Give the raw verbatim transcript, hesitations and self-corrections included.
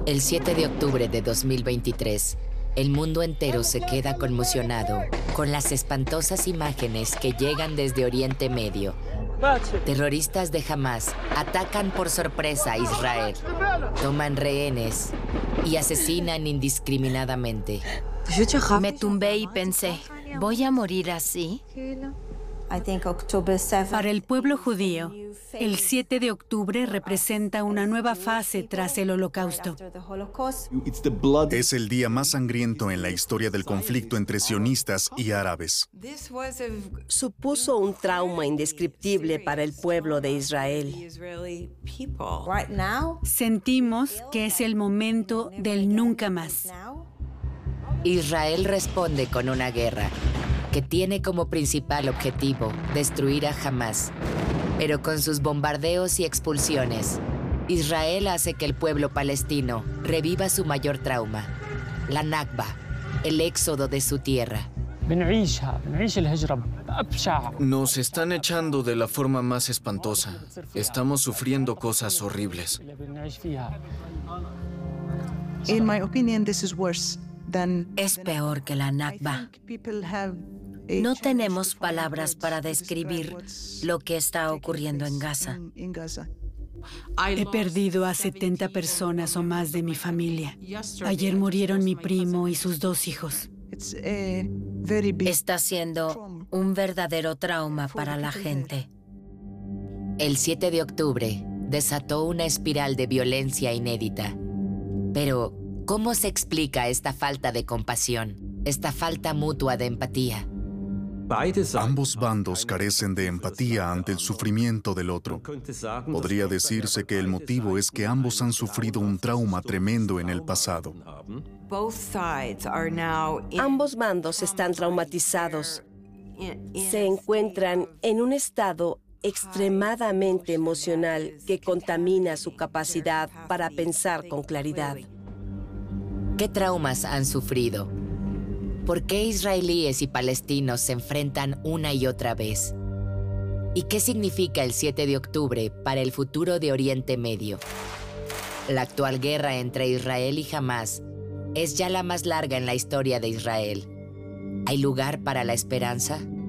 El siete de octubre de dos mil veintitrés, el mundo entero se queda conmocionado con las espantosas imágenes que llegan desde Oriente Medio. Terroristas de Hamás atacan por sorpresa a Israel, toman rehenes y asesinan indiscriminadamente. Me tumbé y pensé, ¿voy a morir así? Para el pueblo judío, el siete de octubre representa una nueva fase tras el Holocausto. Es el día más sangriento en la historia del conflicto entre sionistas y árabes. Supuso un trauma indescriptible para el pueblo de Israel. Sentimos que es el momento del nunca más. Israel responde con una guerra que tiene como principal objetivo destruir a Hamás. Pero con sus bombardeos y expulsiones, Israel hace que el pueblo palestino reviva su mayor trauma, la Nakba, el éxodo de su tierra. Nos están echando de la forma más espantosa. Estamos sufriendo cosas horribles. Es peor que la Nakba. No tenemos palabras para describir lo que está ocurriendo en Gaza. He perdido a setenta personas o más de mi familia. Ayer murieron mi primo y sus dos hijos. Está siendo un verdadero trauma para la gente. El siete de octubre desató una espiral de violencia inédita. Pero, ¿cómo se explica esta falta de compasión, esta falta mutua de empatía? Ambos bandos carecen de empatía ante el sufrimiento del otro. Podría decirse que el motivo es que ambos han sufrido un trauma tremendo en el pasado. Ambos bandos están traumatizados. Se encuentran en un estado extremadamente emocional que contamina su capacidad para pensar con claridad. ¿Qué traumas han sufrido? ¿Por qué israelíes y palestinos se enfrentan una y otra vez? ¿Y qué significa el siete de octubre para el futuro de Oriente Medio? La actual guerra entre Israel y Hamás es ya la más larga en la historia de Israel. ¿Hay lugar para la esperanza?